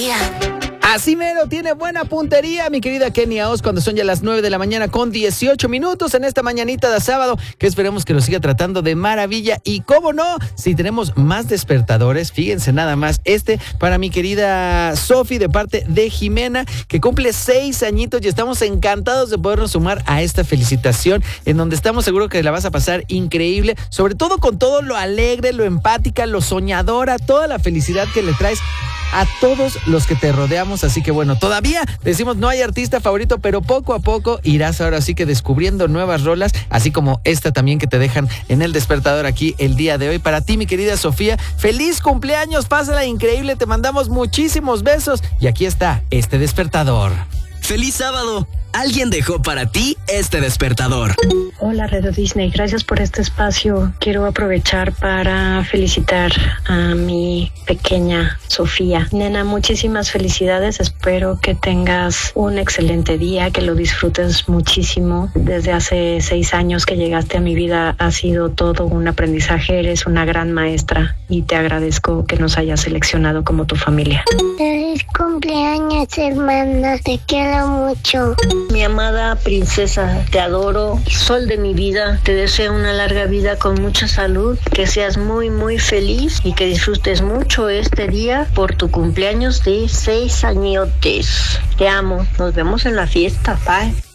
puntería. Así mero, tiene buena puntería, mi querida Kenia Oz, cuando son ya las 9 de la mañana con 18 minutos en esta mañanita de sábado, que esperemos que lo siga tratando de maravilla. Y cómo no, si tenemos más despertadores, fíjense nada más, para mi querida Sofi, de parte de Jimena, que cumple 6 añitos y estamos encantados de podernos sumar a esta felicitación, en donde estamos seguros que la vas a pasar increíble, sobre todo con todo lo alegre, lo empática, lo soñadora, toda la felicidad que le traes a todos los que te rodeamos. Así que bueno, todavía decimos no hay artista favorito, pero poco a poco irás ahora sí que descubriendo nuevas rolas, así como esta también que te dejan en el despertador aquí el día de hoy. Para ti, mi querida Sofía, feliz cumpleaños, pásala increíble, te mandamos muchísimos besos y aquí está este despertador. ¡Feliz sábado! Alguien dejó para ti este despertador. Hola, Radio Disney, gracias por este espacio. Quiero aprovechar para felicitar a mi pequeña Sofía. Nena, muchísimas felicidades. Espero que tengas un excelente día, que lo disfrutes muchísimo. Desde hace 6 años que llegaste a mi vida ha sido todo un aprendizaje. Eres una gran maestra y te agradezco que nos hayas seleccionado como tu familia. Feliz cumpleaños, hermana. Te quiero mucho. Mi amada princesa, te adoro, sol de mi vida, te deseo una larga vida con mucha salud, que seas muy muy feliz y que disfrutes mucho este día por tu cumpleaños de 6 añotes. Te amo, nos vemos en la fiesta, bye.